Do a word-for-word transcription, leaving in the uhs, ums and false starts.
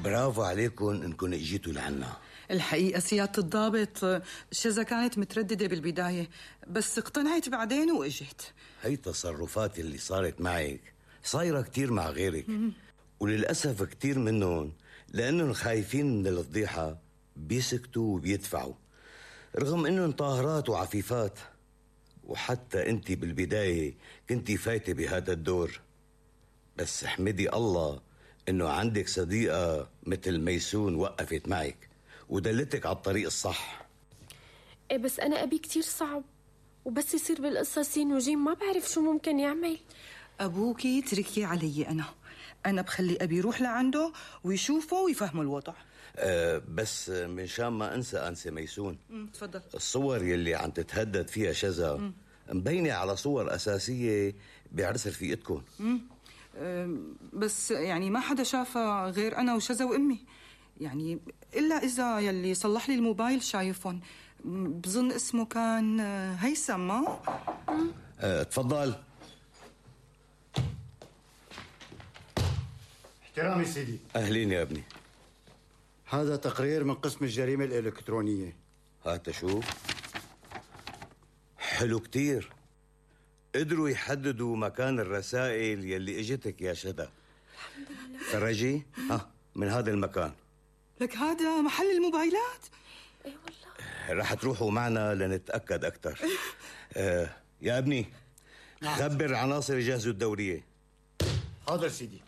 برافو عليكم انكم اجيتوا لعنا. الحقيقة سيادة الضابط شذا كانت مترددة بالبداية، بس اقتنعت بعدين واجت. هي تصرفات اللي صارت معك صايرة كتير مع غيرك، وللأسف كتير منهم لأنهم خايفين من الفضيحة بيسكتوا وبيدفعوا، رغم أنهم طاهرات وعفيفات. وحتى أنت بالبداية كنتي فايتة بهذا الدور، بس احمدي الله أنه عندك صديقة مثل ميسون وقفت معك ودلتك على الطريق الصح. ايه بس أنا أبي كتير صعب، وبس يصير بالقصة سين وجيم ما بعرف شو ممكن يعمل. أبوكي تركي علي، أنا أنا بخلي أبي يروح لعنده ويشوفه ويفهمه الوضع. أه بس من شان ما أنسى أنسى ميسون، تفضل. الصور يلي عم تتهدد فيها شذا مبينة على صور أساسية بعرس رفيقتكم. أه بس يعني ما حدا شافها غير أنا وشذا وأمي، يعني إلا إذا يلي صلح لي الموبايل شايفهم. بظن اسمه كان هيثم. ما أه تفضل. احترامي سيدي. أهلين يا ابني. هذا تقرير من قسم الجريمة الإلكترونية. هات شوف. حلو كتير، قدروا يحددوا مكان الرسائل يلي اجتك يا شذا. الحمد لله. فرجي ها من هذا المكان. لك هذا محل الموبايلات؟ اي والله. رح تروحوا معنا لنتأكد أكتر. آه يا ابني خبر عناصر يجهزوا الدورية. حاضر سيدي.